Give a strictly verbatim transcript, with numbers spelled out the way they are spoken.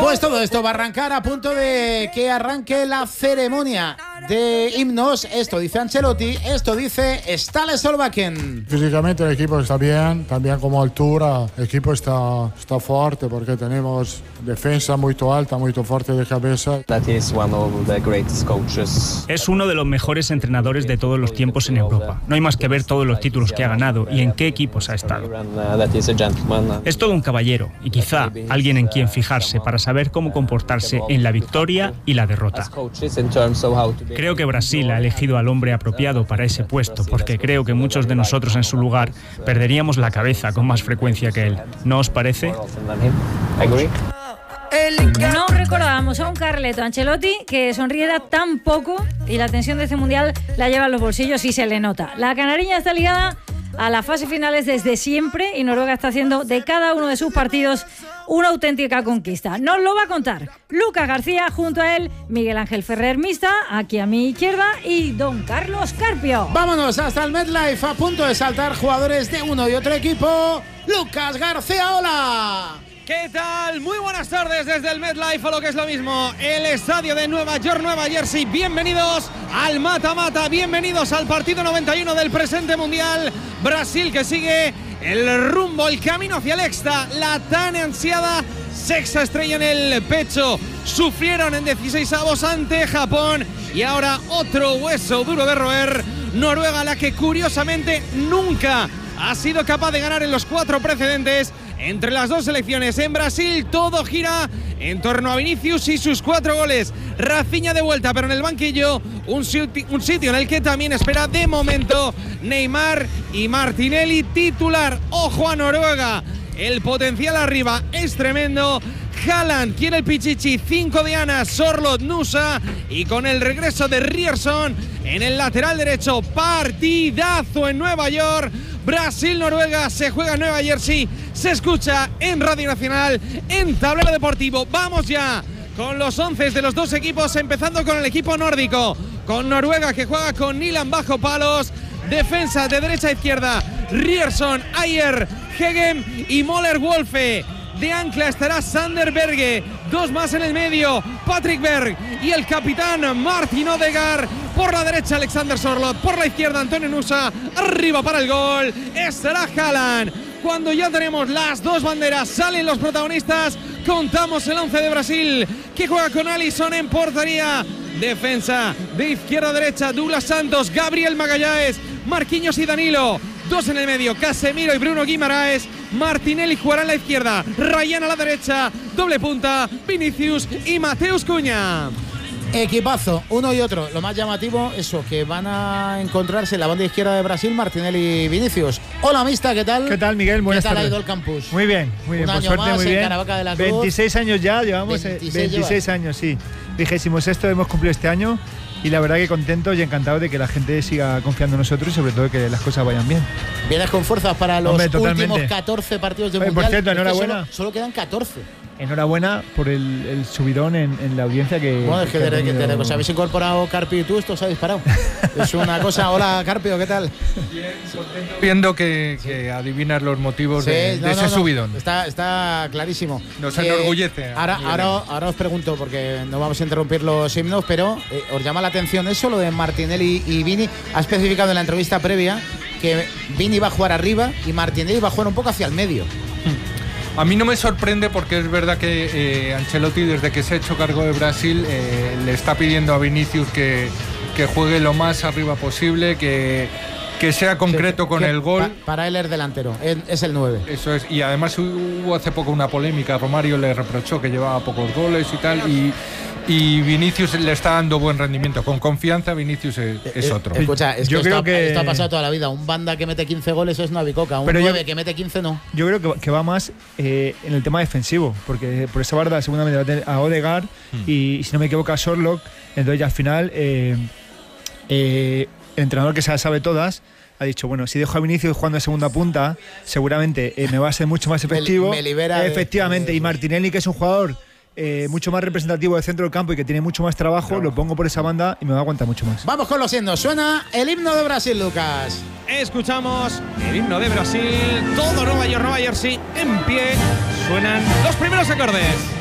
Pues todo esto va a arrancar a punto de que arranque la ceremonia de himnos. Esto dice Ancelotti, esto dice Ståle Solbakken. Físicamente el equipo está bien, también como altura, el equipo está, está fuerte porque tenemos defensa muy alta, muy fuerte de cabeza. That is one of the greatest coaches. Es uno de los mejores entrenadores de todos los tiempos en Europa. No hay más que ver todos los títulos que ha ganado y en qué equipos ha estado. Es todo un caballero y quizá alguien en quien fijarse para saber cómo comportarse en la victoria y la derrota. Creo que Brasil ha elegido al hombre apropiado para ese puesto, porque creo que muchos de nosotros en su lugar perderíamos la cabeza con más frecuencia que él. ¿No os parece? No recordábamos a un Carleto Ancelotti que sonriera tan poco y la tensión de este mundial la lleva en los bolsillos y se le nota. La canariña está ligada a las fases finales desde siempre y Noruega está haciendo de cada uno de sus partidos una auténtica conquista. Nos lo va a contar Lucas García, junto a él Miguel Ángel Ferrer Mista, aquí a mi izquierda, y don Carlos Carpio. Vámonos hasta el MetLife, a punto de saltar jugadores de uno y otro equipo. Lucas García, hola. ¿Qué tal? Muy buenas tardes desde el MetLife, o lo que es lo mismo, el estadio de Nueva York, Nueva Jersey. Bienvenidos al mata-mata, bienvenidos al partido noventa y uno del presente mundial. Brasil que sigue el rumbo, el camino hacia el extra, la tan ansiada sexta estrella en el pecho. Sufrieron en dieciseisavos ante Japón y ahora otro hueso duro de roer. Noruega, la que curiosamente nunca ha sido capaz de ganar en los cuatro precedentes. Entre las dos selecciones en Brasil todo gira en torno a Vinicius y sus cuatro goles. Rafinha de vuelta, pero en el banquillo un sitio, un sitio en el que también espera de momento Neymar y Martinelli titular. Ojo a Noruega, el potencial arriba es tremendo. Haaland quiere el pichichi, cinco dianas, Sorloth, Nusa, y con el regreso de Ryerson en el lateral derecho. Partidazo en Nueva York. Brasil-Noruega se juega en Nueva Jersey, se escucha en Radio Nacional, en Tablero Deportivo. Vamos ya con los once de los dos equipos, empezando con el equipo nórdico, con Noruega que juega con Nyland bajo palos, defensa de derecha a izquierda, Ryerson, Ayer, Hegem y Moller Wolfe. De ancla estará Sander Berge, dos más en el medio, Patrick Berg y el capitán Martin Odegaard. Por la derecha Alexander Sorloth, por la izquierda Antonio Nusa, arriba para el gol estará Haaland. Cuando ya tenemos las dos banderas, salen los protagonistas, contamos el once de Brasil, que juega con Alisson en portería. Defensa de izquierda a derecha, Douglas Santos, Gabriel Magalhães, Marquinhos y Danilo. Dos en el medio, Casemiro y Bruno Guimaraes. Martinelli jugará en la izquierda, Ryan a la derecha, doble punta, Vinicius y Mateus Cunha. Equipazo, uno y otro. Lo más llamativo, eso, que van a encontrarse en la banda izquierda de Brasil, Martinelli y Vinicius. Hola, Mista, ¿qué tal? ¿Qué tal, Miguel? Buenas tardes. ¿Qué tal tardes. ha ido el campus? Muy bien, muy bien. Un Por año suerte, más muy en bien. Caravaca de la Cruz. veintiséis años ya, llevamos veintiséis, veintiséis años, sí. Vigésimo sexto hemos cumplido este año. Y la verdad que contentos y encantados de que la gente siga confiando en nosotros y sobre todo que las cosas vayan bien. Vienes con fuerzas para los Hombre, últimos catorce partidos de Oye, Mundial. por cierto, Es que enhorabuena. Solo, solo quedan catorce. Enhorabuena por el, el subidón en, en la audiencia que... Bueno, es que, que desde que, tenido... desde que os habéis incorporado Carpio y tú, esto se ha disparado. Es una cosa... Hola, Carpio, ¿qué tal? Bien, contento. Viendo que, que adivinas los motivos Sí, de, no, de ese no, no. subidón. Está, está clarísimo. Nos Eh, enorgullece. Ahora, ahora, ahora os pregunto, porque no vamos a interrumpir los himnos, pero eh, os llama la atención eso, lo de Martinelli y Vini. Ha especificado en la entrevista previa que Vini va a jugar arriba y Martinelli va a jugar un poco hacia el medio. A mí no me sorprende porque es verdad que eh, Ancelotti, desde que se ha hecho cargo de Brasil, eh, le está pidiendo a Vinicius que, que juegue lo más arriba posible, que, que sea concreto que, con que el gol. Pa, para él es delantero, él es el nueve. Eso es, y además hubo hace poco una polémica, Romario le reprochó que llevaba pocos goles y tal, y, y Vinicius le está dando buen rendimiento. Con confianza Vinicius es, es otro. Eh, escucha, es Yo que, creo esto, que- esto ha pasado toda la vida. Un banda que mete quince goles es una bicoca, un Pero yo- nueve que mete quince no. Yo creo que, que va más eh, en el tema defensivo, porque por esa banda seguramente va a tener a Odegaard Mm. y, si no me equivoco, a Sorloth. Entonces ya al final eh, eh, el entrenador que se las sabe todas ha dicho, bueno, si dejo a Vinicius jugando de segunda punta, seguramente eh, me va a ser mucho más efectivo. Me, me libera de- Efectivamente, de- y Martinelli, que es un jugador eh, mucho más representativo del centro del campo y que tiene mucho más trabajo, Claro. lo pongo por esa banda y me va a aguantar mucho más. Vamos con los himnos. Suena el himno de Brasil, Lucas. Escuchamos el himno de Brasil, todo Nueva York, Nueva Jersey en pie. Suenan los primeros acordes.